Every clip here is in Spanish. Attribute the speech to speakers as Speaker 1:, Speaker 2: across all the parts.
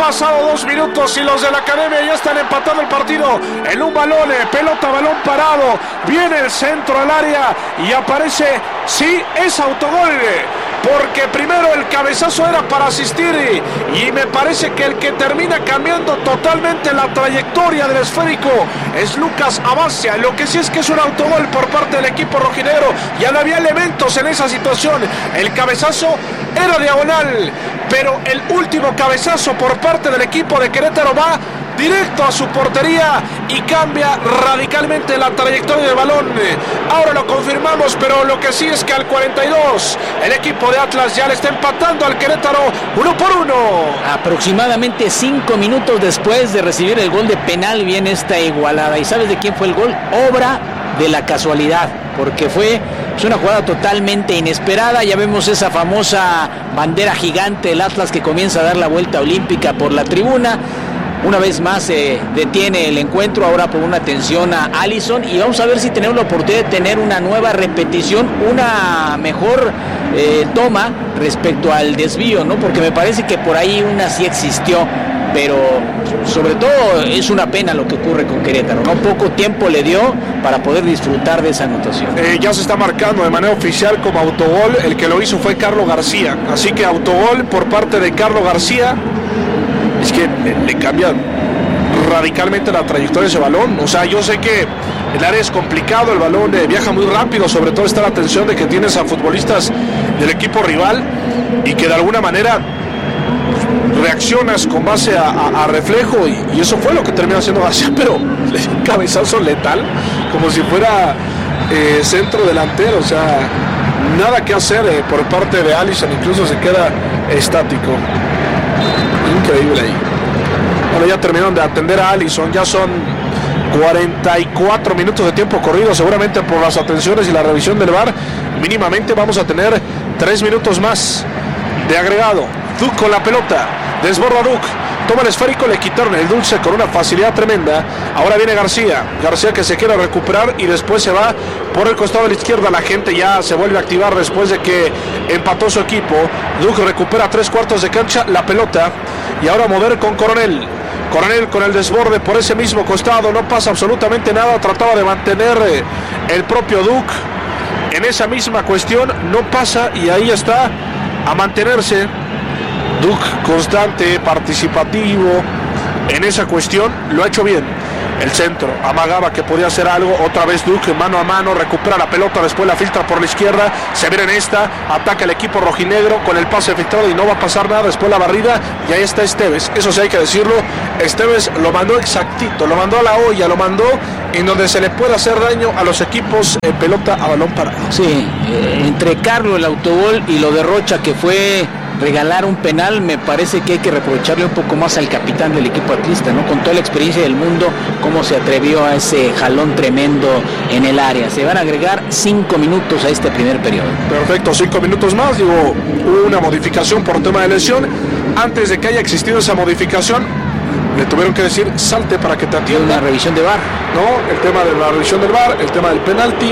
Speaker 1: pasado 2 minutos y los de la academia ya están empatando el partido en un balón, pelota, balón parado. Viene el centro al área y aparece, sí, es autogol. Porque primero el cabezazo era para asistir y me parece que el que termina cambiando totalmente la trayectoria del esférico es Lucas Abacia. Lo que sí es que es un autogol por parte del equipo rojinegro. Ya no había elementos en esa situación. El cabezazo era diagonal, pero el último cabezazo por parte del equipo de Querétaro va directo a su portería y cambia radicalmente la trayectoria del balón. Ahora lo confirmamos, pero lo que sí es que al 42 el equipo de Atlas ya le está empatando al Querétaro 1-1.
Speaker 2: Aproximadamente 5 minutos después de recibir el gol de penal viene esta igualada. ¿Y sabes de quién fue el gol? Obra de la casualidad, porque fue una jugada totalmente inesperada. Ya vemos esa famosa bandera gigante del Atlas que comienza a dar la vuelta olímpica por la tribuna. Una vez más se detiene el encuentro, ahora por una atención a Alisson, y vamos a ver si tenemos la oportunidad de tener una nueva repetición, una mejor toma respecto al desvío, ¿no? Porque me parece que por ahí una sí existió, pero sobre todo es una pena lo que ocurre con Querétaro, ¿no? Poco tiempo le dio para poder disfrutar de esa anotación.
Speaker 1: Ya se está marcando de manera oficial como autogol. El que lo hizo fue Carlos García, así que autogol por parte de Carlos García. Es que le cambia radicalmente la trayectoria de ese balón. O sea, yo sé que el área es complicado, el balón viaja muy rápido, sobre todo está la atención de que tienes a futbolistas del equipo rival y que de alguna manera reaccionas con base a reflejo, y eso fue lo que terminó haciendo García, pero un cabezazo letal, como si fuera centro delantero. O sea, nada que hacer por parte de Alisson, incluso se queda estático. Increíble ahí. Bueno, ya terminaron de atender a Alisson, ya son 44 minutos de tiempo corrido, seguramente por las atenciones y la revisión del VAR, mínimamente vamos a tener 3 minutos más de agregado. Duc con la pelota, desborda Duc, toma el esférico, le quitaron el dulce con una facilidad tremenda. Ahora viene García que se quiere recuperar y después se va por el costado de la izquierda. La gente ya se vuelve a activar después de que empató su equipo. Duc recupera 3/4 de cancha, la pelota, y ahora mover con Coronel con el desborde por ese mismo costado, no pasa absolutamente nada. Trataba de mantener el propio Duc en esa misma cuestión, no pasa, y ahí está a mantenerse Duc, constante, participativo en esa cuestión, lo ha hecho bien. El centro, amagaba que podía hacer algo, otra vez Duc mano a mano, recupera la pelota, después la filtra por la izquierda, se viene en esta, ataca el equipo rojinegro con el pase filtrado y no va a pasar nada, después la barrida, y ahí está Esteves. Eso sí hay que decirlo, Esteves lo mandó exactito, lo mandó a la olla, lo mandó en donde se le puede hacer daño a los equipos en pelota a balón parado.
Speaker 2: Sí, entre Carlos, el autogol, y lo de Rocha, que fue regalar un penal, me parece que hay que reprocharle un poco más al capitán del equipo atlista, ¿no? Con toda la experiencia del mundo, cómo se atrevió a ese jalón tremendo en el área. Se van a agregar 5 minutos a este primer periodo.
Speaker 1: Perfecto, 5 minutos más. Digo, hubo una modificación por tema de lesión. Antes de que haya existido esa modificación, le tuvieron que decir salte para que te atienda.
Speaker 2: Una revisión de VAR.
Speaker 1: No, el tema de la revisión del VAR, el tema del penalti.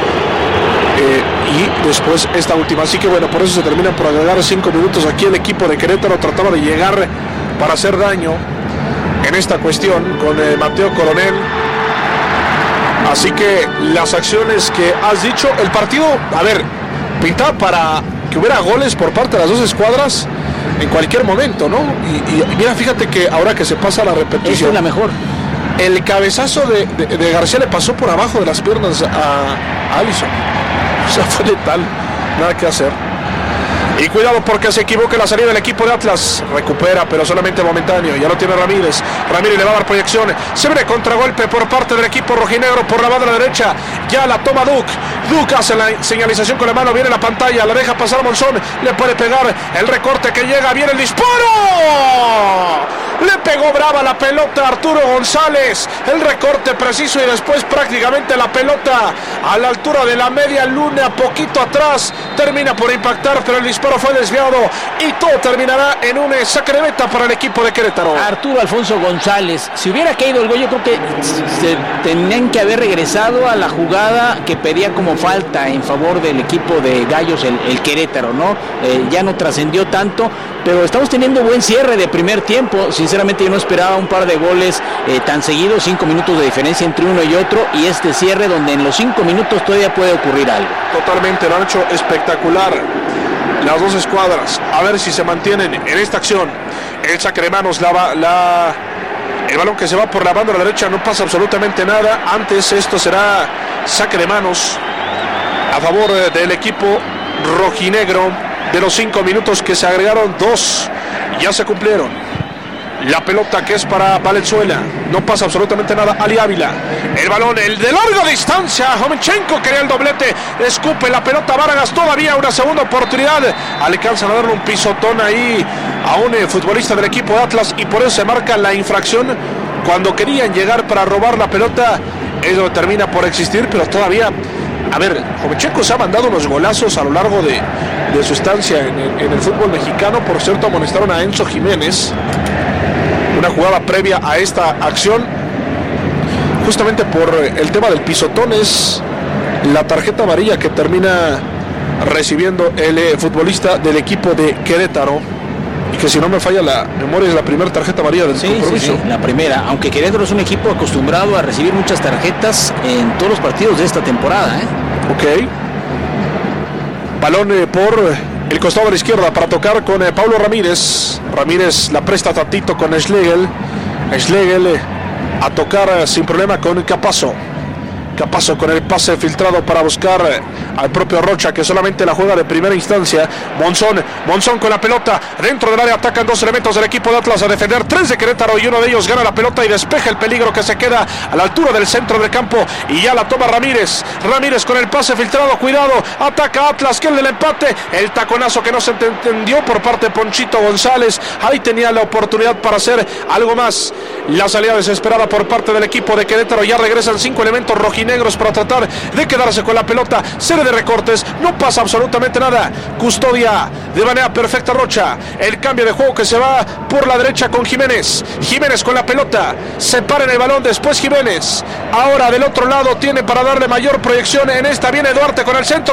Speaker 1: Y después esta última, así que bueno, por eso se termina por agregar 5 minutos. Aquí el equipo de Querétaro trataba de llegar para hacer daño en esta cuestión con Mateo Coronel. Así que las acciones que has dicho, el partido, a ver, pintaba para que hubiera goles por parte de las dos escuadras en cualquier momento, ¿no? Y mira, fíjate que ahora que se pasa la repetición,
Speaker 2: esta es la mejor.
Speaker 1: El cabezazo de García le pasó por abajo de las piernas a Alisson. O sea, fue letal, nada que hacer. Y cuidado porque se equivoca la salida del equipo de Atlas. Recupera, pero solamente momentáneo. Ya lo tiene Ramírez. Ramírez le va a dar proyección. Se viene contragolpe por parte del equipo rojinegro por la banda derecha. Ya la toma Duc. Duc hace la señalización con la mano. Viene la pantalla. La deja pasar Monzón. Le puede pegar el recorte que llega. Viene el disparo. Le pegó brava la pelota a Arturo González. El recorte preciso y después prácticamente la pelota a la altura de la media luna, poquito atrás. Termina por impactar, pero el disparo ahora fue desviado y todo terminará en un saque de meta para el equipo de Querétaro.
Speaker 2: Arturo Alfonso González, si hubiera caído el gol, yo creo que se tenían que haber regresado a la jugada que pedía como falta en favor del equipo de Gallos, el Querétaro, ¿no? Ya no trascendió tanto, pero estamos teniendo buen cierre de primer tiempo. Sinceramente yo no esperaba un par de goles tan seguidos, 5 minutos de diferencia entre uno y otro, y este cierre donde en los 5 minutos todavía puede ocurrir algo.
Speaker 1: Totalmente, lo han hecho espectacular las dos escuadras. A ver si se mantienen en esta acción. El saque de manos, el balón que se va por la banda de la derecha, no pasa absolutamente nada. Antes esto será saque de manos a favor del equipo rojinegro. De los 5 minutos que se agregaron, 2 ya se cumplieron. La pelota que es para Valenzuela, no pasa absolutamente nada. Ali Ávila, el balón, el de larga distancia. Homchenko quería el doblete, escupe la pelota Vargas, todavía una segunda oportunidad. Alcanzan a darle un pisotón ahí a un futbolista del equipo de Atlas y por eso se marca la infracción. Cuando querían llegar para robar la pelota, eso termina por existir, pero todavía, a ver, Homchenko se ha mandado unos golazos a lo largo de su estancia en el fútbol mexicano. Por cierto, amonestaron a Enzo Jiménez, una jugada previa a esta acción, justamente por el tema del pisotón. Es la tarjeta amarilla que termina recibiendo el futbolista del equipo de Querétaro, y que si no me falla la memoria es la primera tarjeta amarilla del compromiso.
Speaker 2: Sí, la primera, aunque Querétaro es un equipo acostumbrado a recibir muchas tarjetas en todos los partidos de esta temporada.
Speaker 1: Ok, balón por el costado de la izquierda para tocar con Paulo Ramírez. Ramírez la presta tantito con Schlegel. Schlegel a tocar sin problema con Capazo. Capazo con el pase filtrado para buscar al propio Rocha, que solamente la juega de primera instancia. Monzón con la pelota dentro del área, atacan 2 elementos del equipo de Atlas a defender, 3 de Querétaro, y uno de ellos gana la pelota y despeja el peligro que se queda a la altura del centro del campo, y ya la toma Ramírez con el pase filtrado, cuidado, ataca Atlas, que el del empate, el taconazo que no se entendió por parte de Ponchito González. Ahí tenía la oportunidad para hacer algo más. La salida desesperada por parte del equipo de Querétaro. Ya regresan 5 elementos rojinegros para tratar de quedarse con la pelota. Serie de recortes, no pasa absolutamente nada. Custodia de manera perfecta Rocha. El cambio de juego que se va por la derecha con Jiménez. Jiménez con la pelota, separa en el balón, después Jiménez. Ahora del otro lado tiene para darle mayor proyección. En esta viene Duarte con el centro.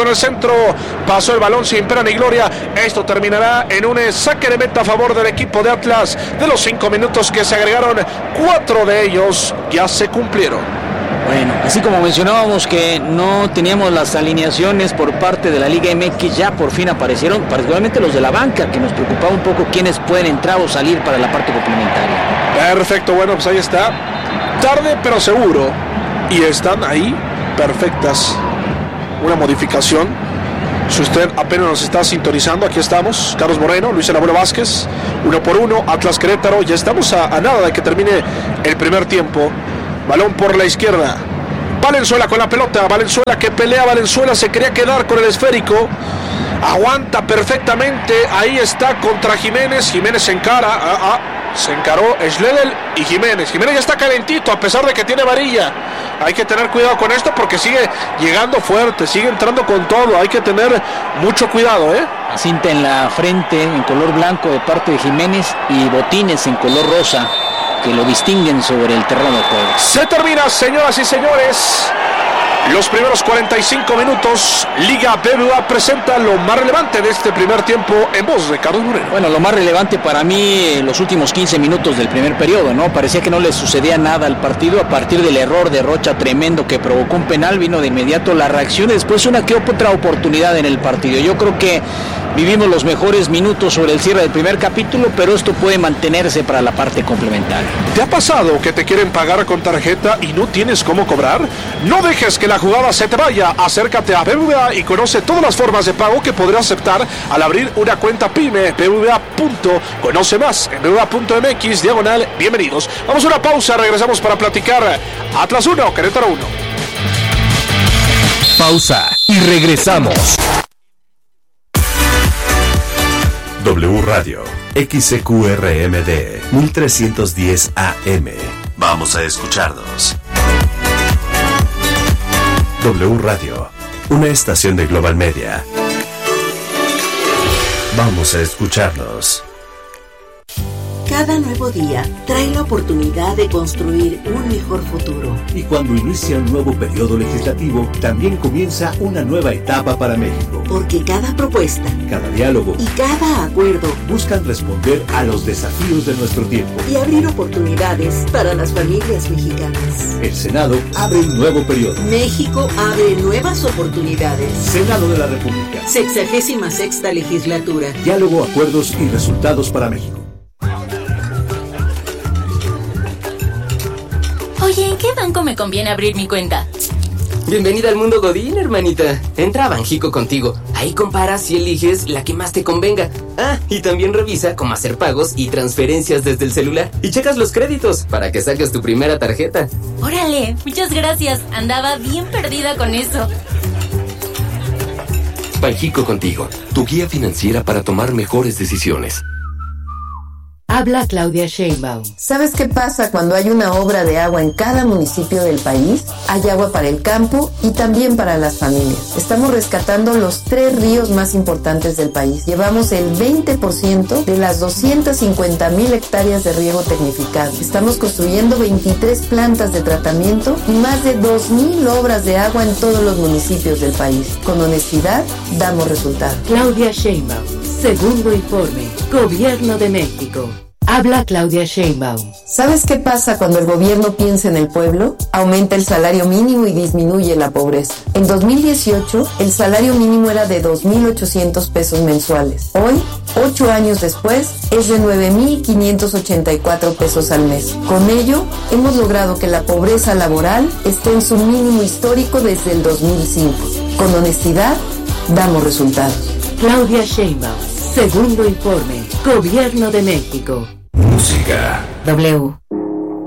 Speaker 1: Pasó el balón sin pena ni gloria. Esto terminará en un saque de meta a favor del equipo de Atlas. De los 5 minutos que se agregaron, 4 de ellos ya se cumplieron.
Speaker 2: Bueno, así como mencionábamos que no teníamos las alineaciones por parte de la Liga MX, ya por fin aparecieron, particularmente los de la banca, que nos preocupaba un poco quiénes pueden entrar o salir para la parte complementaria.
Speaker 1: Perfecto, bueno, pues ahí está. Tarde pero seguro. Y están ahí perfectas. Una modificación. Si usted apenas nos está sintonizando, aquí estamos. Carlos Moreno, Luis El Abuelo Vázquez. 1-1, Atlas Querétaro. Ya estamos a nada de que termine el primer tiempo. Balón por la izquierda. Valenzuela con la pelota. Valenzuela que pelea. Valenzuela se quería quedar con el esférico. Aguanta perfectamente. Ahí está contra Jiménez. Jiménez se encara. Se encaró Schlegel y Jiménez. Jiménez ya está calentito a pesar de que tiene varilla. Hay que tener cuidado con esto porque sigue llegando fuerte, sigue entrando con todo. Hay que tener mucho cuidado,
Speaker 2: Cinta en la frente en color blanco de parte de Jiménez y botines en color rosa que lo distinguen sobre el terreno de juego.
Speaker 1: Se termina, señoras y señores, los primeros 45 minutos. Liga BBVA presenta lo más relevante de este primer tiempo en voz de Carlos Moreno.
Speaker 2: Bueno, lo más relevante para mí, los últimos 15 minutos del primer periodo, ¿no? Parecía que no le sucedía nada al partido a partir del error de Rocha tremendo que provocó un penal. Vino de inmediato la reacción y después una que otra oportunidad en el partido. Yo creo que vivimos los mejores minutos sobre el cierre del primer capítulo, pero esto puede mantenerse para la parte complementaria.
Speaker 1: ¿Te ha pasado que te quieren pagar con tarjeta y no tienes cómo cobrar? No dejes que la jugada se te vaya. Acércate a BBVA y conoce todas las formas de pago que podrás aceptar al abrir una cuenta PYME. BBVA. Conoce más en BBVA.mx/bienvenidos. Vamos a una pausa, regresamos para platicar. Atlas 1, Querétaro 1.
Speaker 3: Pausa y regresamos. W Radio, XCQRMD, 1310 AM. Vamos a escucharnos. W Radio, una estación de Global Media. Vamos a escucharnos.
Speaker 4: Cada nuevo día trae la oportunidad de construir un mejor futuro.
Speaker 5: Y cuando inicia un nuevo periodo legislativo, también comienza una nueva etapa para México.
Speaker 4: Porque cada propuesta,
Speaker 5: cada diálogo
Speaker 4: y cada acuerdo
Speaker 5: buscan responder a los desafíos de nuestro tiempo
Speaker 4: y abrir oportunidades para las familias mexicanas.
Speaker 5: El Senado abre un nuevo periodo.
Speaker 4: México abre nuevas oportunidades.
Speaker 5: Senado de la República.
Speaker 4: 66ª legislatura.
Speaker 5: Diálogo, acuerdos y resultados para México.
Speaker 6: Oye, ¿en qué banco me conviene abrir mi cuenta?
Speaker 7: Bienvenida al mundo Godín, hermanita. Entra a Banjico contigo. Ahí comparas y eliges la que más te convenga. Ah, y también revisa cómo hacer pagos y transferencias desde el celular. Y checas los créditos para que saques tu primera tarjeta.
Speaker 6: Órale, muchas gracias. Andaba bien perdida con eso.
Speaker 8: Banjico contigo, tu guía financiera para tomar mejores decisiones.
Speaker 9: Habla Claudia Sheinbaum.
Speaker 10: ¿Sabes qué pasa cuando hay una obra de agua en cada municipio del país? Hay agua para el campo y también para las familias. Estamos rescatando los 3 ríos más importantes del país. Llevamos el 20% de las 250,000 hectáreas de riego tecnificado. Estamos construyendo 23 plantas de tratamiento y más de 2,000 obras de agua en todos los municipios del país. Con honestidad, damos resultados.
Speaker 9: Claudia Sheinbaum. Segundo informe. Gobierno de México. Habla Claudia Sheinbaum.
Speaker 10: ¿Sabes qué pasa cuando el gobierno piensa en el pueblo? Aumenta el salario mínimo y disminuye la pobreza. En 2018, el salario mínimo era de 2,800 pesos mensuales. Hoy, 8 años después, es de 9,584 pesos al mes. Con ello, hemos logrado que la pobreza laboral esté en su mínimo histórico desde el 2005. Con honestidad, damos resultados.
Speaker 9: Claudia Sheinbaum. Segundo informe. Gobierno de México.
Speaker 3: Música.
Speaker 10: W.